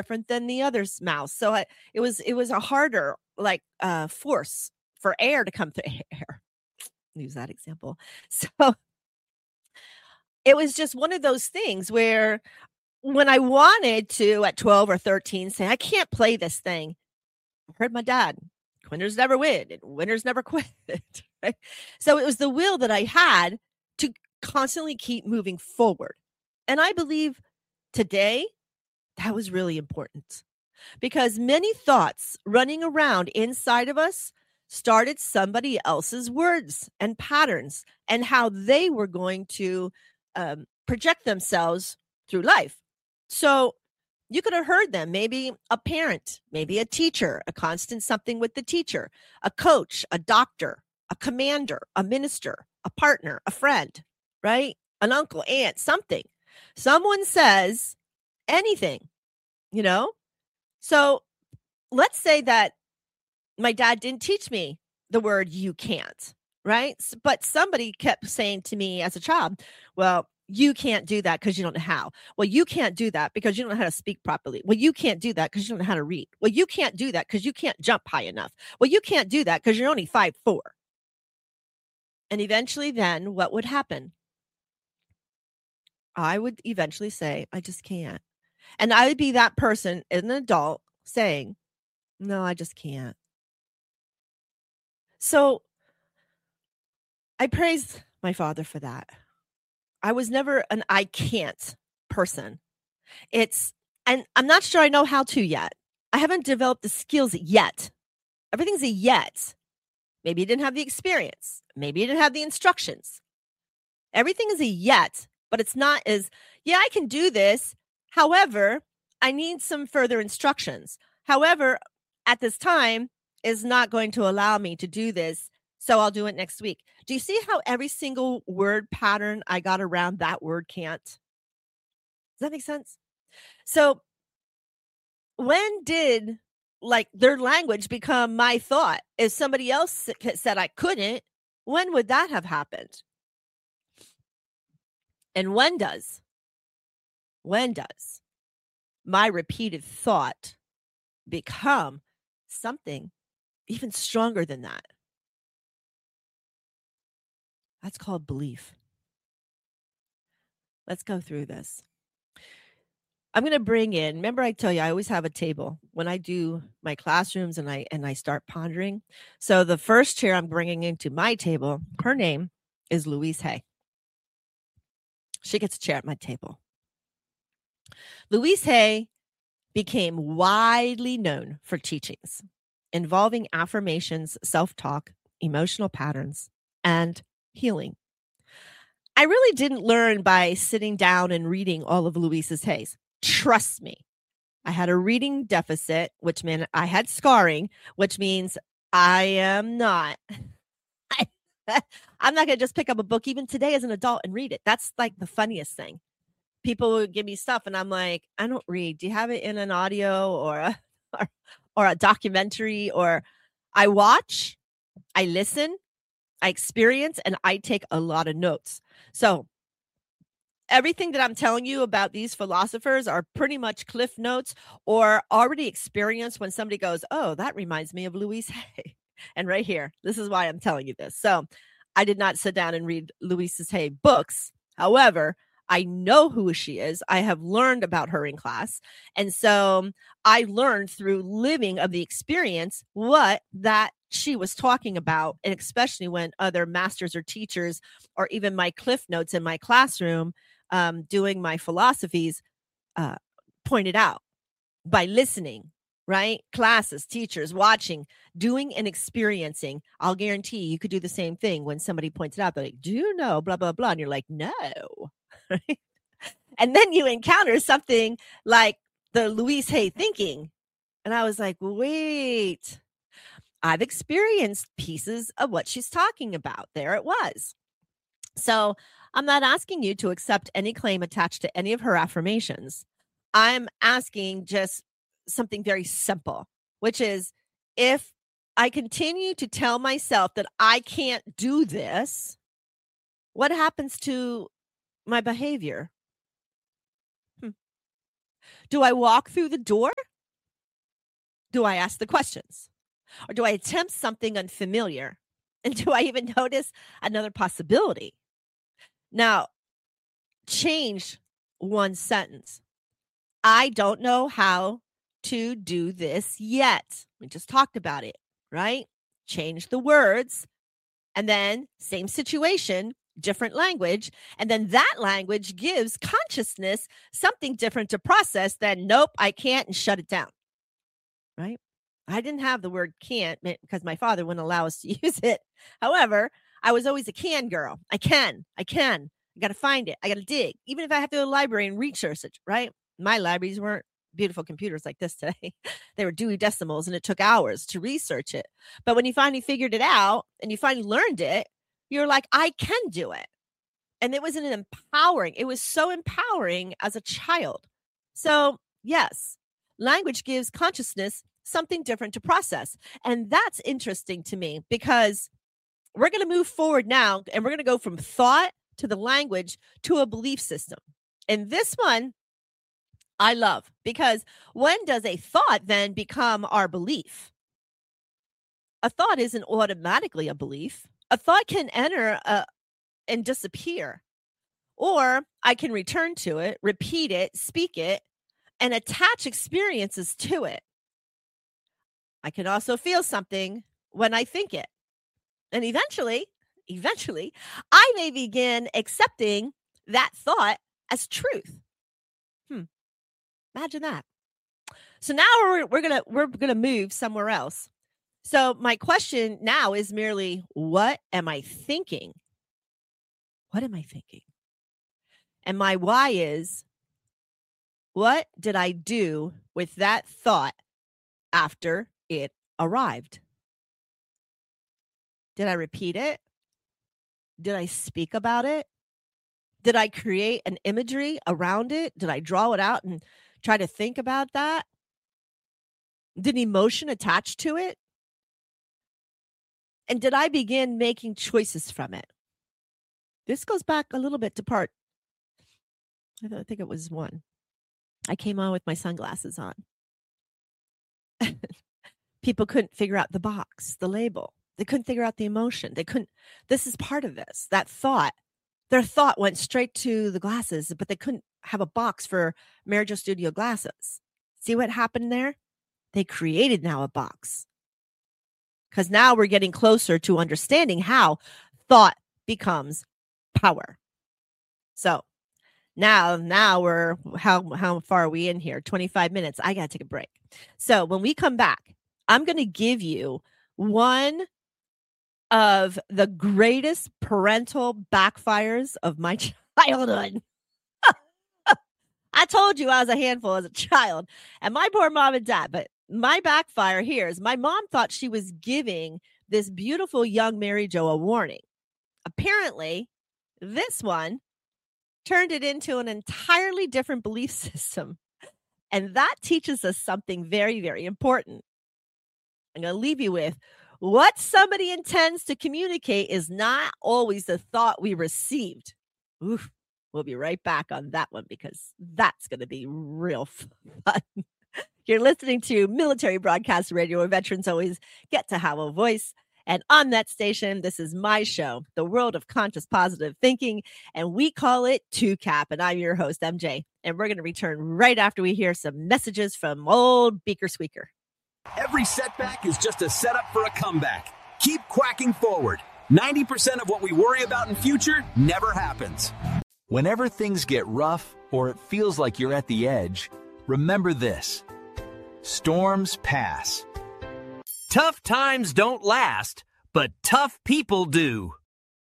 different than the other's mouth. So it was a harder like force for air to come through air. Use that example. So it was just one of those things where when I wanted to at 12 or 13 say, I can't play this thing, I heard my dad, quitters never win and winners never quit. Right? So it was the will that I had to constantly keep moving forward. And I believe today that was really important because many thoughts running around inside of us started somebody else's words and patterns and how they were going to project themselves through life. So you could have heard them, maybe a parent, maybe a teacher, a constant something with the teacher, a coach, a doctor, a commander, a minister, a partner, a friend, right? An uncle, aunt, something. Someone says anything, you know? So let's say that my dad didn't teach me the word you can't, right? But somebody kept saying to me as a child, well, you can't do that because you don't know how. Well, you can't do that because you don't know how to speak properly. Well, you can't do that because you don't know how to read. Well, you can't do that because you can't jump high enough. Well, you can't do that because you're only 5'4". And eventually then what would happen? I would eventually say, I just can't. And I would be that person, an adult, saying, no, I just can't. So I praise my father for that. I was never an I can't person. And I'm not sure I know how to yet. I haven't developed the skills yet. Everything's a yet. Maybe you didn't have the experience. Maybe you didn't have the instructions. Everything is a yet, but it's not as, yeah, I can do this. However, I need some further instructions. However, at this time is not going to allow me to do this. So I'll do it next week. Do you see how every single word pattern I got around that word can't? Does that make sense? So when did like their language become my thought? If somebody else said I couldn't, when would that have happened? And when does my repeated thought become something even stronger than that? That's called belief. Let's go through this. I'm going to bring in, remember I tell you, I always have a table when I do my classrooms and I start pondering. So the first chair I'm bringing into my table, her name is Louise Hay. She gets a chair at my table. Louise Hay became widely known for teachings involving affirmations, self-talk, emotional patterns, and healing. I really didn't learn by sitting down and reading all of Louise Hay's. Trust me. I had a reading deficit, which meant I had scarring, which means I am not. I'm not going to just pick up a book even today as an adult and read it. That's like the funniest thing. People would give me stuff and I'm like, I don't read. Do you have it in an audio or a documentary? Or I watch, I listen, I experience, and I take a lot of notes. So everything that I'm telling you about these philosophers are pretty much cliff notes or already experienced when somebody goes, oh, that reminds me of Louise Hay. And right here, this is why I'm telling you this. So I did not sit down and read Louise Hay books. However, I know who she is. I have learned about her in class. And so I learned through living of the experience what that she was talking about. And especially when other masters or teachers or even my cliff notes in my classroom doing my philosophies pointed out by listening, right? Classes, teachers, watching, doing and experiencing. I'll guarantee you could do the same thing when somebody points it out. They're like, do you know, blah, blah, blah. And you're like, no. Right? And then you encounter something like the Louise Hay thinking. And I was like, wait, I've experienced pieces of what she's talking about. There it was. So I'm not asking you to accept any claim attached to any of her affirmations. I'm asking just something very simple, which is if I continue to tell myself that I can't do this, what happens to my behavior? Do I walk through the door? Do I ask the questions? Or do I attempt something unfamiliar? And do I even notice another possibility? Now, change one sentence. I don't know how to do this yet. We just talked about it, right? Change the words, and then same situation, different language. And then that language gives consciousness something different to process than, nope, I can't, and shut it down, right? I didn't have the word can't because my father wouldn't allow us to use it. However, I was always a can girl. I can. I got to find it. I got to dig. Even if I have to go to the library and research it, right? My libraries weren't beautiful computers like this today. They were Dewey Decimals, and it took hours to research it. But when you finally figured it out and you finally learned it, you're like, I can do it. And it was it was so empowering as a child. So yes, language gives consciousness something different to process. And that's interesting to me because we're going to move forward now, and we're going to go from thought to the language to a belief system. And this one I love, because when does a thought then become our belief? A thought isn't automatically a belief. A thought can enter and disappear, or I can return to it, repeat it, speak it, and attach experiences to it. I can also feel something when I think it. And eventually, I may begin accepting that thought as truth. Imagine that. So now we're gonna move somewhere else. So my question now is merely, what am I thinking? What am I thinking? And my why is, what did I do with that thought after it arrived? Did I repeat it? Did I speak about it? Did I create an imagery around it? Did I draw it out and try to think about that? Did emotion attach to it? And did I begin making choices from it? This goes back a little bit to part, I think it was 1. I came on with my sunglasses on. People couldn't figure out the box, the label. They couldn't figure out the emotion. This is part of this, that thought. Their thought went straight to the glasses, but they couldn't have a box for Marijo Studio glasses. See what happened there? They created now a box. Because now we're getting closer to understanding how thought becomes power. So now we're, how far are we in here? 25 minutes. I got to take a break. So when we come back, I'm going to give you one of the greatest parental backfires of my childhood. I told you I was a handful as a child, and my poor mom and dad, but my backfire here is my mom thought she was giving this beautiful young Marijo a warning. Apparently, this one turned it into an entirely different belief system. And that teaches us something very, very important. I'm going to leave you with, what somebody intends to communicate is not always the thought we received. Oof. We'll be right back on that one because that's going to be real fun. You're listening to Military Broadcast Radio, where veterans always get to have a voice. And on that station, this is my show, The World of Conscious Positive Thinking, and we call it 2CAP. And I'm your host, MJ. And we're going to return right after we hear some messages from old Beaker Squeaker. Every setback is just a setup for a comeback. Keep quacking forward. 90% of what we worry about in future never happens. Whenever things get rough or it feels like you're at the edge, remember this: storms pass. Tough times don't last, but tough people do.